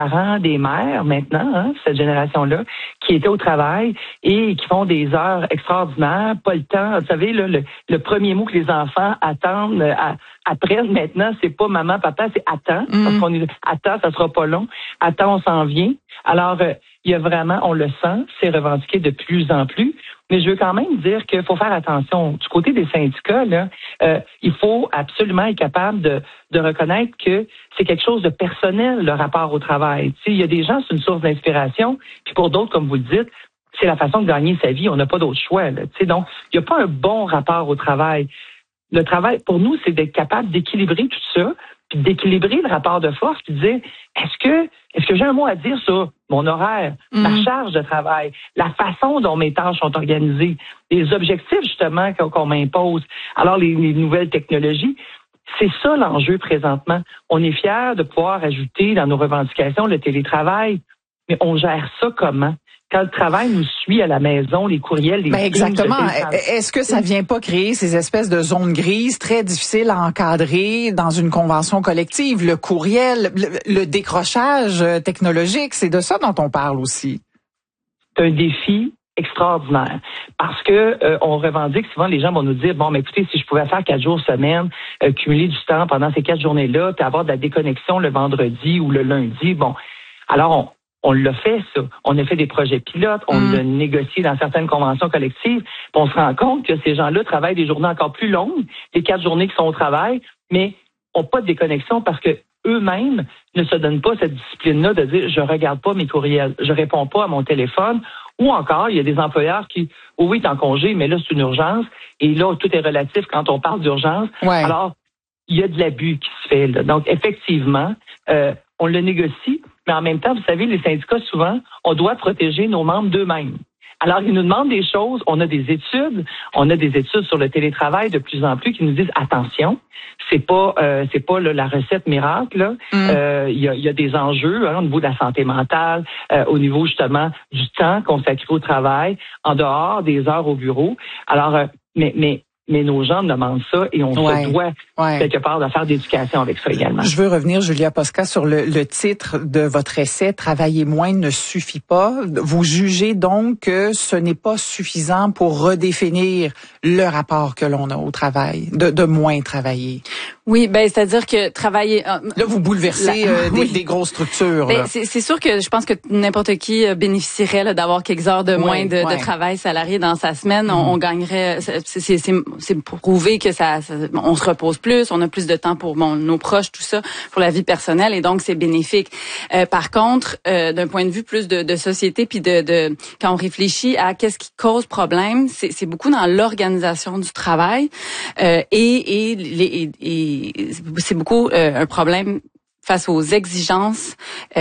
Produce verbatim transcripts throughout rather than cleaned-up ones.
parents, des mères maintenant, hein, cette génération-là, qui étaient au travail et qui font des heures extraordinaires, pas le temps. Vous savez, là, le, le premier mot que les enfants attendent, à, apprennent maintenant, c'est pas maman, papa, c'est attends. Mm. Parce qu'on est attends, ça sera pas long. Attends, on s'en vient. Alors, euh, il y a vraiment, on le sent, c'est revendiqué de plus en plus. Mais je veux quand même dire qu'il faut faire attention. Du côté des syndicats, là, euh, il faut absolument être capable de, de reconnaître que c'est quelque chose de personnel, le rapport au travail. Tu sais, il y a des gens, c'est une source d'inspiration, puis pour d'autres, comme vous le dites, c'est la façon de gagner sa vie. On n'a pas d'autre choix. Là, tu sais, donc, il n'y a pas un bon rapport au travail. Le travail, pour nous, c'est d'être capable d'équilibrer tout ça, puis d'équilibrer le rapport de force, puis de dire, est-ce que est-ce que j'ai un mot à dire sur mon horaire, mmh. ma charge de travail, la façon dont mes tâches sont organisées, les objectifs, justement, qu'on, qu'on m'impose, alors les, les nouvelles technologies, c'est ça l'enjeu présentement. On est fiers de pouvoir ajouter dans nos revendications le télétravail, mais on gère ça comment? Quand le travail nous suit à la maison, les courriels, les... Ben exactement. Est-ce que ça vient pas créer ces espèces de zones grises très difficiles à encadrer dans une convention collective? Le courriel, le, le décrochage technologique, c'est de ça dont on parle aussi. C'est un défi extraordinaire. Parce que euh, on revendique souvent, les gens vont nous dire, bon, mais écoutez, si je pouvais faire quatre jours semaine, euh, cumuler du temps pendant ces quatre journées-là, puis avoir de la déconnexion le vendredi ou le lundi, bon, alors on On l'a fait, ça. On a fait des projets pilotes, on mmh. l'a négocié dans certaines conventions collectives. Puis on se rend compte que ces gens-là travaillent des journées encore plus longues, les quatre journées qui sont au travail, mais n'ont pas de déconnexion parce que eux-mêmes ne se donnent pas cette discipline-là de dire je regarde pas mes courriels, je réponds pas à mon téléphone. Ou encore, il y a des employeurs qui, oh oui, t'es en congé, mais là, c'est une urgence. Et là, tout est relatif quand on parle d'urgence. Ouais. Alors, il y a de l'abus qui se fait, là. Donc, effectivement, euh, on le négocie. Mais en même temps, vous savez, les syndicats, souvent, on doit protéger nos membres d'eux-mêmes. Alors, ils nous demandent des choses. On a des études. On a des études sur le télétravail de plus en plus qui nous disent, attention, c'est pas euh, c'est pas là, la recette miracle. Là. Mm. Euh, il y, a, il y a des enjeux hein, au niveau de la santé mentale, euh, au niveau justement du temps consacré au travail, en dehors des heures au bureau. Alors, euh, mais mais Mais nos gens demandent ça et on ouais, se doit ouais. quelque part de faire d'éducation avec ça également. Je veux revenir, Julia Posca, sur le, le titre de votre essai « Travailler moins ne suffit pas ». Vous jugez donc que ce n'est pas suffisant pour redéfinir le rapport que l'on a au travail, de, de moins travailler. Oui, ben c'est-à-dire que travailler... Là, vous bouleversez la, euh, des, oui. des grosses structures. Ben, c'est, c'est sûr que je pense que n'importe qui bénéficierait là, d'avoir quelques heures de moins oui, de, ouais. de travail salarié dans sa semaine. Mm. On, on gagnerait... C'est, c'est, c'est, c'est prouvé que ça, ça... On se repose plus, on a plus de temps pour bon, nos proches, tout ça, pour la vie personnelle, et donc c'est bénéfique. Euh, par contre, euh, d'un point de vue plus de, de société, puis de, de quand on réfléchit à qu'est-ce qui cause problème, c'est, c'est beaucoup dans l'organisation du travail euh, et, et, les, et, et c'est beaucoup euh, un problème face aux exigences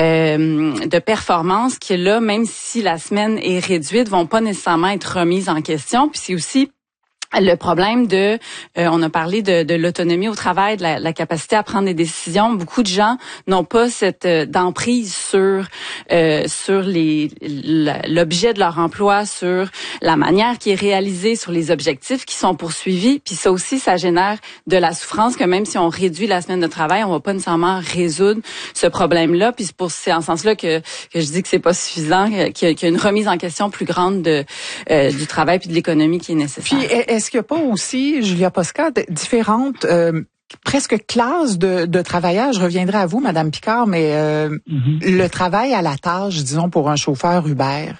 euh, de performance qui, là, même si la semaine est réduite, vont pas nécessairement être remises en question. Puis c'est aussi le problème de, euh, on a parlé de, de l'autonomie au travail, de la, la capacité à prendre des décisions. Beaucoup de gens n'ont pas cette euh, d'emprise sur euh, sur les l'objet de leur emploi, sur la manière qui est réalisée, sur les objectifs qui sont poursuivis. Puis ça aussi, ça génère de la souffrance que même si on réduit la semaine de travail, on va pas nécessairement résoudre ce problème-là. Puis c'est pour c'est en ce sens-là que que je dis que c'est pas suffisant, qu'il y a, qu'il y a une remise en question plus grande de euh, du travail puis de l'économie qui est nécessaire. Puis, est-ce qu'il n'y a pas aussi, Julia Posca, différentes euh, presque classes de, de travailleurs? Je reviendrai à vous, Madame Picard, mais euh, mm-hmm. le travail à la tâche, disons, pour un chauffeur Uber,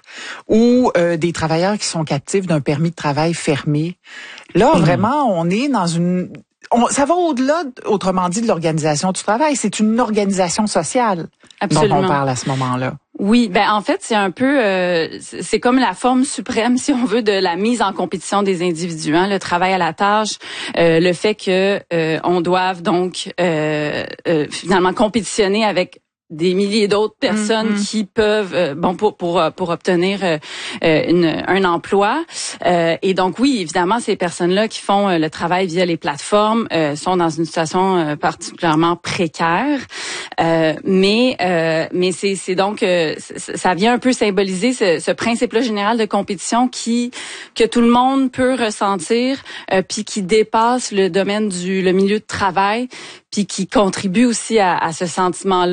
ou euh, des travailleurs qui sont captifs d'un permis de travail fermé. Là, mm-hmm. vraiment, on est dans une... On, ça va au-delà, autrement dit, de l'organisation du travail. C'est une organisation sociale Absolument. dont on parle à ce moment-là. Oui, ben en fait, c'est un peu euh, c'est comme la forme suprême, si on veut, de la mise en compétition des individus, hein, le travail à la tâche, euh, le fait que euh, on doive donc euh, euh, finalement compétitionner avec des milliers d'autres personnes mm-hmm. qui peuvent euh, bon pour pour pour obtenir euh, une, un emploi euh, et donc oui évidemment ces personnes-là qui font euh, le travail via les plateformes euh, sont dans une situation euh, particulièrement précaire euh, mais euh, mais c'est c'est donc euh, ça vient un peu symboliser ce, ce principe-là général de compétition qui que tout le monde peut ressentir euh, puis qui dépasse le domaine du le milieu de travail puis qui contribue aussi à, à ce sentiment-là de, de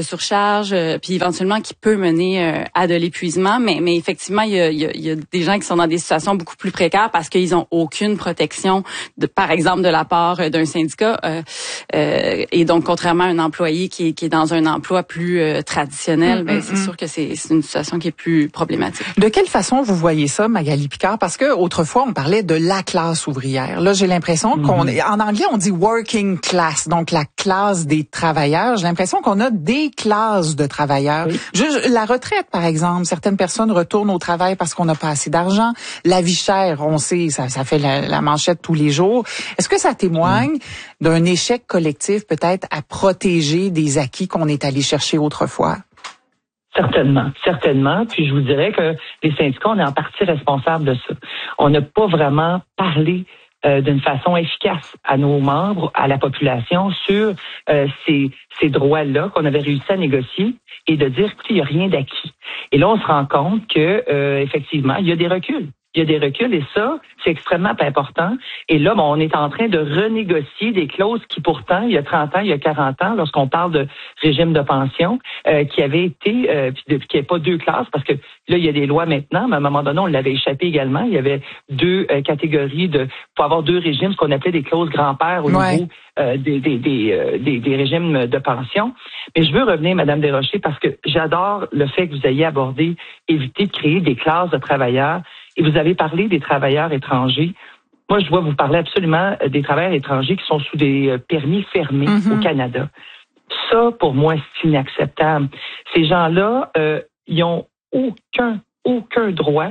surcharge, euh, puis éventuellement qui peut mener euh, à de l'épuisement. Mais, mais effectivement, il y a, il y, a, il y a des gens qui sont dans des situations beaucoup plus précaires parce qu'ils ont aucune protection, de, par exemple, de la part d'un syndicat. Euh, euh, et donc, contrairement à un employé qui est, qui est dans un emploi plus euh, traditionnel, mmh, ben, mmh, c'est sûr que c'est, c'est une situation qui est plus problématique. De quelle façon vous voyez ça, Magali Picard? Parce que autrefois, on parlait de la classe ouvrière. Là, j'ai l'impression mmh. qu'on est, en anglais, on dit working class, donc la classe des travailleurs. J'ai l'impression qu'on a des classes de travailleurs. Oui. Juste la retraite, par exemple. Certaines personnes retournent au travail parce qu'on n'a pas assez d'argent. La vie chère, on sait, ça, ça fait la, la manchette tous les jours. Est-ce que ça témoigne mmh. d'un échec collectif, peut-être, à protéger des acquis qu'on est allé chercher autrefois? Certainement, certainement. Puis je vous dirais que les syndicats, on est en partie responsables de ça. On n'a pas vraiment parlé euh, d'une façon efficace à nos membres, à la population, sur euh, ces, ces droits-là qu'on avait réussi à négocier et de dire, écoutez, il n'y a rien d'acquis. Et là, on se rend compte que euh, effectivement, il y a des reculs. Il y a des reculs et ça, c'est extrêmement important. Et là, bon, on est en train de renégocier des clauses qui, pourtant, il y a trente ans, il y a quarante ans, lorsqu'on parle de régime de pension, euh, qui avait été, euh, puis qu'il n'y avait pas deux classes, parce que là, il y a des lois maintenant, mais à un moment donné, on l'avait échappé également. Il y avait deux euh, catégories de, pour avoir deux régimes, ce qu'on appelait des clauses grand-père au ouais. niveau euh, des, des, des, euh, des, des régimes de pension. Mais je veux revenir, Madame Desrochers, parce que j'adore le fait que vous ayez abordé, éviter de créer des classes de travailleurs. Et vous avez parlé des travailleurs étrangers. Moi, je dois vous parler absolument des travailleurs étrangers qui sont sous des permis fermés mm-hmm. au Canada. Ça, pour moi, c'est inacceptable. Ces gens-là, euh, ils ont aucun, aucun droit.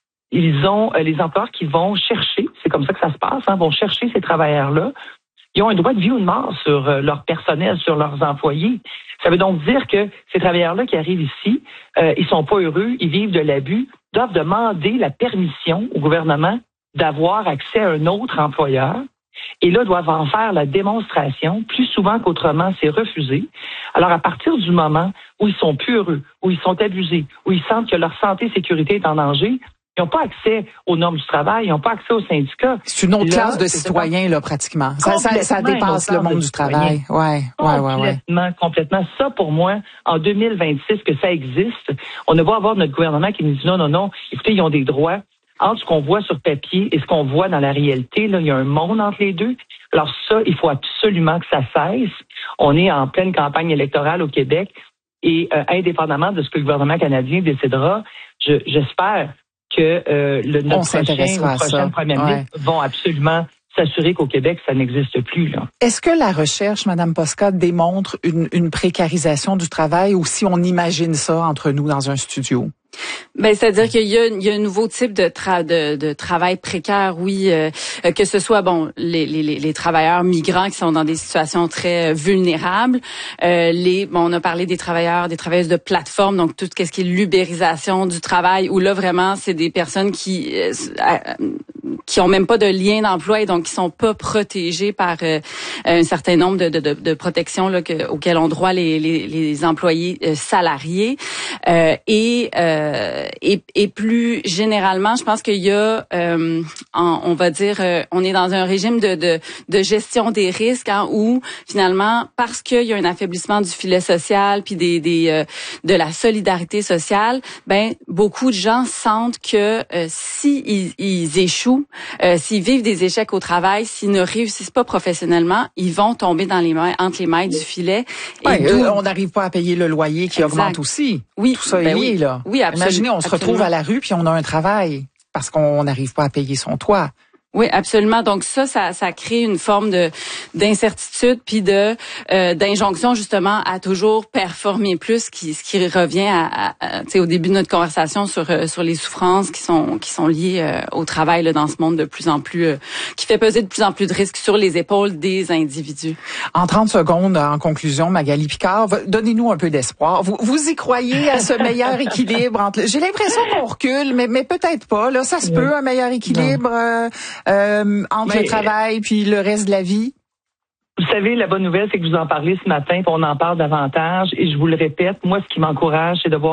Ils ont euh, les employeurs qui vont chercher, c'est comme ça que ça se passe, hein, vont chercher ces travailleurs-là. Ils ont un droit de vie ou de mort sur euh, leur personnel, sur leurs employés. Ça veut donc dire que ces travailleurs-là qui arrivent ici, euh, ils sont pas heureux, ils vivent de l'abus, doivent demander la permission au gouvernement d'avoir accès à un autre employeur. Et là, doivent en faire la démonstration. Plus souvent qu'autrement, c'est refusé. Alors, à partir du moment où ils sont plus heureux, où ils sont abusés, où ils sentent que leur santé et sécurité est en danger, ils n'ont pas accès aux normes du travail, ils n'ont pas accès aux syndicats. C'est une autre là, classe de citoyens, là, pratiquement. Ça, ça, ça dépasse le monde du travail. Ouais, ouais, ouais, ouais. Complètement, complètement. Ça, pour moi, en deux mille vingt-six, que ça existe, on ne va avoir notre gouvernement qui nous dit non, non, non, écoutez, ils ont des droits. Entre ce qu'on voit sur papier et ce qu'on voit dans la réalité, là, il y a un monde entre les deux. Alors ça, il faut absolument que ça cesse. On est en pleine campagne électorale au Québec et euh, indépendamment de ce que le gouvernement canadien décidera, je, j'espère que euh, le notre prochain ou prochaine première ministre ouais. vont absolument s'assurer qu'au Québec, ça n'existe plus. Là. Est-ce que la recherche, Mme Posca, démontre une, une précarisation du travail ou si on imagine ça entre nous dans un studio? Ben, c'est-à-dire qu'il y a, il y a un nouveau type de, tra- de, de travail précaire, oui, euh, que ce soit bon les, les, les travailleurs migrants qui sont dans des situations très vulnérables, euh, les bon on a parlé des travailleurs, des travailleuses de plateforme, donc tout ce qui est l'ubérisation du travail, où là vraiment c'est des personnes qui euh, qui ont même pas de lien d'emploi et donc qui sont pas protégées par euh, un certain nombre de, de, de, de protections là, que, auxquelles ont droit les, les, les employés euh, salariés euh, et euh, Et, et plus généralement, je pense qu'il y a, euh, en, on va dire, euh, on est dans un régime de, de, de gestion des risques hein, où finalement, parce qu'il y a un affaiblissement du filet social puis des, des euh, de la solidarité sociale, ben beaucoup de gens sentent que euh, si ils, ils échouent, euh, s'ils vivent des échecs au travail, s'ils ne réussissent pas professionnellement, ils vont tomber dans les mains, entre les mailles du filet. Ouais, et euh, on n'arrive pas à payer le loyer qui exact. augmente aussi. Oui, tout ça ben est lié oui. là. Oui, absolument. Imaginez, on se absolument. retrouve à la rue puis on a un travail parce qu'on n'arrive pas à payer son toit. Oui, absolument. Donc ça, ça, ça crée une forme de d'incertitude puis de euh, d'injonction justement à toujours performer plus, qui ce qui revient à, à tu sais au début de notre conversation sur euh, sur les souffrances qui sont qui sont liées euh, au travail là, dans ce monde de plus en plus euh, qui fait peser de plus en plus de risques sur les épaules des individus. En trente secondes, en conclusion, Magali Picard, donnez-nous un peu d'espoir. Vous vous y croyez à ce meilleur équilibre entre j'ai l'impression qu'on recule, mais mais peut-être pas. Là, ça se peut un meilleur équilibre. Euh, Euh, entre Mais, le travail puis le reste de la vie? Vous savez, la bonne nouvelle, c'est que vous en parlez ce matin, puis on en parle davantage. Et je vous le répète, moi, ce qui m'encourage, c'est de voir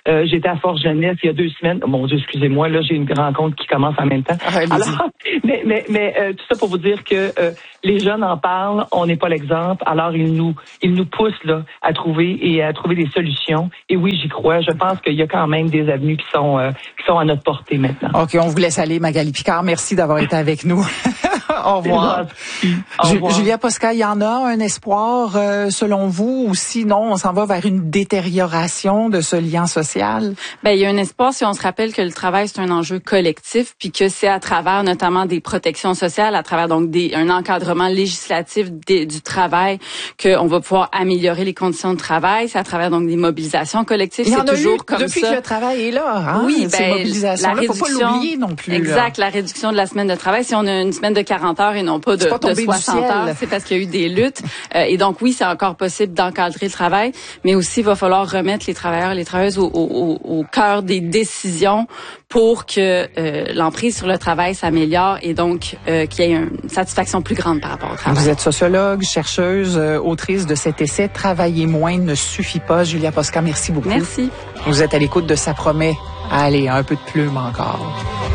Euh, j'étais à Force Jeunesse il y a deux semaines. Oh, mon Dieu, excusez-moi, là, j'ai une rencontre qui commence en même temps. Ah, alors, mais mais, mais euh, tout ça pour vous dire que euh, les jeunes en parlent, on n'est pas l'exemple. Alors, ils nous ils nous poussent là à trouver et à trouver des solutions. Et oui, j'y crois. Je pense qu'il y a quand même des avenues qui sont euh, qui sont à notre portée maintenant. OK, on vous laisse aller, Magali Picard. Merci d'avoir été avec nous. Au revoir. Au revoir. Julia Posca, il y en a un espoir euh, selon vous, ou sinon on s'en va vers une détérioration de ce lien social? Ben il y a un espoir si on se rappelle que le travail c'est un enjeu collectif, puis que c'est à travers notamment des protections sociales, à travers donc des un encadrement législatif des, du travail, qu'on va pouvoir améliorer les conditions de travail. C'est à travers donc des mobilisations collectives. Il y en c'est a toujours eu comme depuis ça. que le travail est là. Hein? Oui, ces ben, mobilisations-là, faut pas l'oublier non plus. Exact, là. la réduction de la semaine de travail. Si on a une semaine de quarante heures et non pas de, pas de soixante heures, c'est parce qu'il y a eu des luttes. Euh, et donc oui, c'est encore possible d'encadrer le travail, mais aussi il va falloir remettre les travailleurs et les travailleuses au, au, au cœur des décisions pour que euh, l'emprise sur le travail s'améliore et donc euh, qu'il y ait une satisfaction plus grande par rapport au travail. Vous êtes sociologue, chercheuse, euh, autrice de cet essai « Travailler moins ne suffit pas ». Julia Posca, merci beaucoup. Merci. Vous êtes à l'écoute de Ça promet à aller un peu de plume encore.